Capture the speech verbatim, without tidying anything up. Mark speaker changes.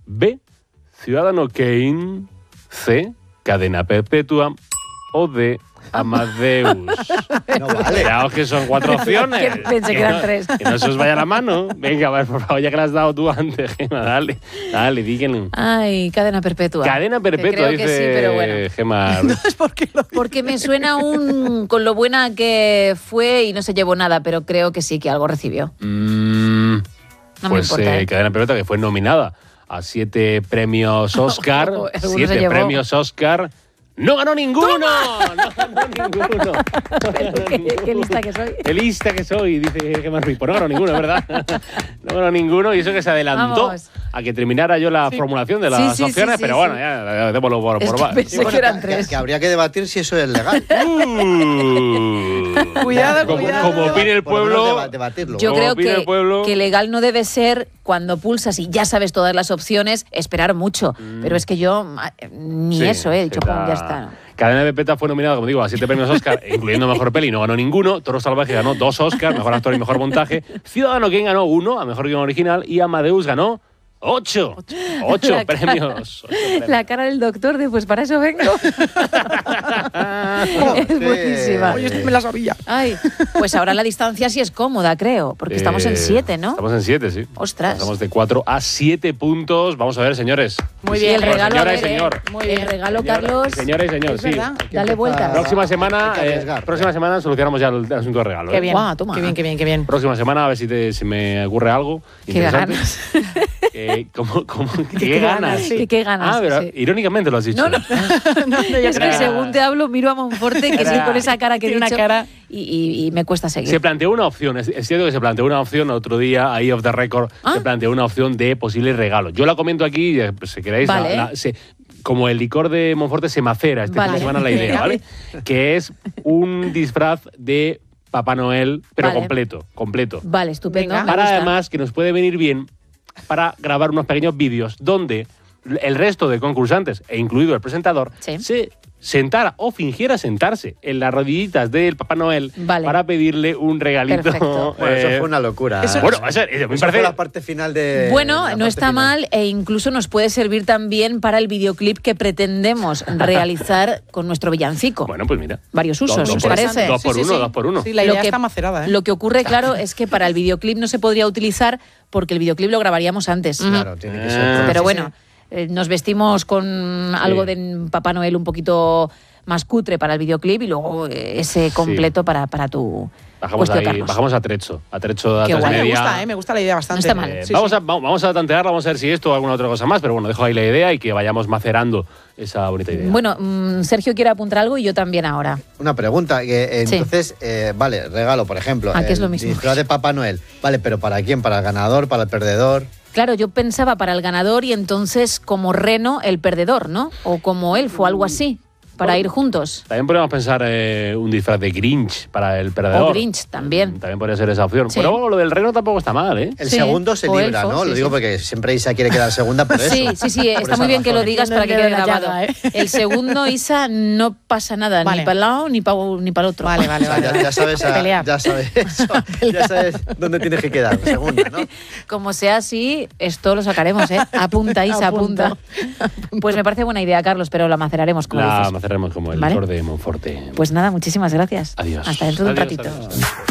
Speaker 1: B, Ciudadano Kane. C, cadena perpetua. O D, Amadeus.
Speaker 2: No vale.
Speaker 1: Cuidado que son cuatro opciones.
Speaker 3: Que pensé que eran
Speaker 1: no,
Speaker 3: tres.
Speaker 1: Que no se os vaya la mano. Venga, a ver, por favor, ya que la has dado tú antes, Gemma, dale. Dale, díganlo.
Speaker 3: Ay, cadena perpetua.
Speaker 1: Cadena perpetua,
Speaker 3: creo
Speaker 1: dice
Speaker 3: que sí, pero bueno.
Speaker 1: Gemma.
Speaker 4: No es porque lo
Speaker 3: Porque me suena un con lo buena que fue y no se llevó nada, pero creo que sí, que algo recibió.
Speaker 1: Mm,
Speaker 3: No me
Speaker 1: pues
Speaker 3: importa,
Speaker 1: eh,
Speaker 3: ¿eh?
Speaker 1: cadena perpetua, que fue nominada a siete premios Oscar.
Speaker 3: Alguno se
Speaker 1: siete
Speaker 3: llevó.
Speaker 1: premios Oscar. ¡No ganó ninguno! ¡No ganó ninguno!
Speaker 3: ¿Qué, qué lista que soy.
Speaker 1: ¡Qué lista que soy! Dice Gemma Ruiz. Pues no ganó ninguno, ¿verdad? No ganó ninguno y eso que se adelantó
Speaker 3: Vamos.
Speaker 1: a que terminara yo la
Speaker 4: Sí.
Speaker 1: formulación de
Speaker 3: Sí,
Speaker 1: las
Speaker 3: sí,
Speaker 1: opciones,
Speaker 3: sí,
Speaker 1: pero
Speaker 3: sí,
Speaker 1: bueno,
Speaker 3: sí.
Speaker 1: ya démoslo por,
Speaker 3: Es
Speaker 1: por
Speaker 3: que
Speaker 1: va-
Speaker 3: pensé
Speaker 2: Sí, bueno,
Speaker 3: que eran
Speaker 2: que-
Speaker 3: tres.
Speaker 2: que habría que debatir si eso es legal.
Speaker 1: Uh.
Speaker 4: Cuidado,
Speaker 1: como,
Speaker 4: cuidado.
Speaker 1: como opine el
Speaker 2: Por lo menos
Speaker 1: pueblo.
Speaker 2: deba- debatirlo.
Speaker 3: Yo
Speaker 1: Como
Speaker 3: creo
Speaker 1: opina el
Speaker 3: que,
Speaker 1: pueblo.
Speaker 3: que legal no debe ser cuando pulsas y ya sabes todas las opciones, esperar mucho. Pero es que yo, ma- ni
Speaker 1: Sí,
Speaker 3: eso, ¿eh? El
Speaker 1: sí,
Speaker 3: chopón ya
Speaker 1: está.
Speaker 3: está.
Speaker 1: Cadena Perpetua fue nominada, como digo, a siete premios Oscar, incluyendo Mejor Peli, no ganó ninguno. Toro Salvaje ganó dos Oscar, Mejor Actor y Mejor Montaje. Ciudadano Kane ganó uno, a Mejor Guión Original. Y Amadeus ganó ocho. Ocho
Speaker 3: La cara-
Speaker 1: premios. Ocho premios.
Speaker 3: La cara del doctor de, pues para eso vengo. Es
Speaker 2: Sí.
Speaker 3: buenísima.
Speaker 4: Oye, esto me la sabía.
Speaker 3: Ay, pues ahora la distancia sí es cómoda, creo, porque estamos en
Speaker 1: Eh,
Speaker 3: siete, ¿no?
Speaker 1: Estamos en siete, sí.
Speaker 3: Ostras.
Speaker 1: Pasamos de cuatro a siete puntos. Vamos a ver, señores.
Speaker 4: Muy
Speaker 3: Y
Speaker 4: bien.
Speaker 3: el regalo,
Speaker 1: Señora
Speaker 3: a
Speaker 1: y
Speaker 3: ver,
Speaker 1: señor.
Speaker 3: ¿eh?
Speaker 4: Muy
Speaker 3: El
Speaker 4: bien.
Speaker 3: regalo,
Speaker 1: Señora-
Speaker 3: Carlos.
Speaker 1: Señora y señor,
Speaker 4: Es
Speaker 1: sí.
Speaker 4: verdad.
Speaker 2: Hay que
Speaker 3: Dale
Speaker 2: empezar-
Speaker 3: vuelta.
Speaker 1: Próxima semana,
Speaker 2: hay que
Speaker 1: eh,
Speaker 2: arriesgar.
Speaker 1: próxima semana solucionamos ya el, el asunto de regalo.
Speaker 4: Qué
Speaker 1: ¿eh?
Speaker 4: bien.
Speaker 3: Guau, toma.
Speaker 4: Qué bien, qué bien, qué bien.
Speaker 1: Próxima semana a ver si, te, si me ocurre algo
Speaker 3: Qué
Speaker 1: interesante.
Speaker 3: ganas.
Speaker 1: Eh, ¿cómo, cómo, qué,
Speaker 4: Qué
Speaker 1: ganas?
Speaker 4: ganas, sí.
Speaker 3: Qué, qué ganas.
Speaker 1: Ah, pero
Speaker 3: sí.
Speaker 1: irónicamente lo has dicho.
Speaker 3: No, no.
Speaker 4: No, no, ya
Speaker 3: Es que
Speaker 4: está.
Speaker 3: según te hablo, miro a Monforte, que
Speaker 1: Era-
Speaker 3: sí, con esa cara que he
Speaker 4: Tiene una
Speaker 3: dicho,
Speaker 4: cara-
Speaker 3: y, y- y me cuesta seguir.
Speaker 1: Se planteó una opción, es, es cierto que se planteó una opción otro día, ahí off the record,
Speaker 3: Ah.
Speaker 1: se planteó una opción de posible regalo. Yo la comento aquí, eh, si queréis, la-
Speaker 3: Vale.
Speaker 1: la- se- como el licor de Monforte se macera este
Speaker 3: Vale.
Speaker 1: fin de semana la idea, ¿vale? Que es un disfraz de Papá Noel, pero
Speaker 3: Vale.
Speaker 1: completo, completo.
Speaker 3: Vale, estupendo.
Speaker 4: Venga.
Speaker 3: me
Speaker 1: Para
Speaker 3: gusta.
Speaker 1: además que nos puede venir bien para grabar unos pequeños vídeos donde el resto de concursantes, e incluido el presentador,
Speaker 3: Sí.
Speaker 1: se sentara o fingiera sentarse en las rodillitas del Papá Noel
Speaker 3: Vale.
Speaker 1: para pedirle un regalito.
Speaker 3: Perfecto.
Speaker 2: Bueno, eso
Speaker 1: eh,
Speaker 2: fue una locura.
Speaker 4: Eso-
Speaker 1: bueno, o sea, me
Speaker 2: Eso
Speaker 1: parece-
Speaker 2: fue la parte final de.
Speaker 3: Bueno,
Speaker 2: la
Speaker 3: no
Speaker 2: parte
Speaker 3: está
Speaker 2: final.
Speaker 3: mal e incluso nos puede servir también para el videoclip que pretendemos realizar con nuestro villancico.
Speaker 1: Bueno, pues mira.
Speaker 3: Varios usos,
Speaker 1: Dos-
Speaker 3: ¿os
Speaker 1: dos por-
Speaker 3: parece?
Speaker 1: Dos por
Speaker 4: Sí, sí,
Speaker 1: uno,
Speaker 4: sí.
Speaker 1: dos por uno.
Speaker 4: Sí, la
Speaker 3: Lo
Speaker 4: idea
Speaker 3: que-
Speaker 4: está macerada, ¿eh?
Speaker 3: Lo que ocurre, claro, es que para el videoclip no se podría utilizar porque el videoclip lo grabaríamos antes.
Speaker 2: Claro, tiene que ser.
Speaker 1: Ah.
Speaker 3: Pero
Speaker 4: Sí,
Speaker 3: bueno, eh, nos vestimos con algo de Papá Noel un poquito más cutre para el videoclip y luego eh, ese completo para, para tu
Speaker 1: Bajamos
Speaker 3: cuestión,
Speaker 1: ahí,
Speaker 3: Carlos.
Speaker 1: bajamos a Trecho. A Trecho de
Speaker 3: Qué
Speaker 1: a tres
Speaker 3: guay.
Speaker 1: y
Speaker 4: Me
Speaker 1: media.
Speaker 4: gusta, ¿eh? Me gusta la idea bastante.
Speaker 3: No está mal.
Speaker 1: Eh,
Speaker 4: Sí,
Speaker 1: vamos,
Speaker 4: sí.
Speaker 1: A, vamos vamos a tantearla, vamos a ver si esto o alguna otra cosa más, pero bueno, dejo ahí la idea y que vayamos macerando esa bonita idea.
Speaker 3: Bueno, mm, Sergio quiere apuntar algo y yo también ahora.
Speaker 2: Una pregunta, que, eh,
Speaker 3: Sí.
Speaker 2: entonces, eh, vale, regalo, por ejemplo.
Speaker 3: Ah, que es
Speaker 2: el
Speaker 3: lo mismo.
Speaker 2: disfraz de Papá Noel. Vale, pero ¿para quién? ¿Para el ganador? ¿Para el perdedor?
Speaker 3: Claro, yo pensaba para el ganador y entonces como Reno el perdedor, ¿no? O como Elfo, algo así, para ir juntos.
Speaker 1: También podríamos pensar eh, un disfraz de Grinch para el perdedor.
Speaker 3: O Grinch también.
Speaker 1: También podría ser esa opción.
Speaker 3: Sí.
Speaker 1: Pero lo del reno tampoco está mal, ¿eh?
Speaker 2: El
Speaker 3: Sí,
Speaker 2: segundo se
Speaker 3: o
Speaker 2: libra,
Speaker 3: elfo,
Speaker 2: ¿no?
Speaker 3: sí,
Speaker 2: Lo digo
Speaker 3: sí.
Speaker 2: porque siempre Isa quiere quedar segunda por eso.
Speaker 3: Sí, sí, sí,
Speaker 2: Por
Speaker 3: está
Speaker 2: esa
Speaker 3: muy bien que lo
Speaker 2: razón.
Speaker 3: digas para que
Speaker 4: Metiendo
Speaker 3: quede
Speaker 4: el dedo en la
Speaker 3: grabado.
Speaker 4: llaga, ¿eh?
Speaker 3: El segundo, Isa, no pasa nada,
Speaker 4: Vale.
Speaker 3: ni para el lado ni para ni para el otro.
Speaker 4: Vale,
Speaker 2: O
Speaker 4: vale,
Speaker 2: sea,
Speaker 4: vale.
Speaker 2: ya,
Speaker 4: vale.
Speaker 2: ya sabes, a-
Speaker 4: Pelea.
Speaker 2: ya sabes eso. Ya sabes dónde tienes que quedar, segunda, ¿no?
Speaker 3: Como sea así, esto lo sacaremos, ¿eh? Apunta, Isa,
Speaker 4: Apunto.
Speaker 3: apunta. Pues me parece buena idea, Carlos, pero la maceraremos como
Speaker 1: La
Speaker 3: dices.
Speaker 1: macerremos como el
Speaker 3: Vale.
Speaker 1: licor de Monforte.
Speaker 3: Pues nada, muchísimas gracias.
Speaker 1: Adiós.
Speaker 3: Hasta dentro de un
Speaker 1: Adiós,
Speaker 3: ratito.
Speaker 1: adiós.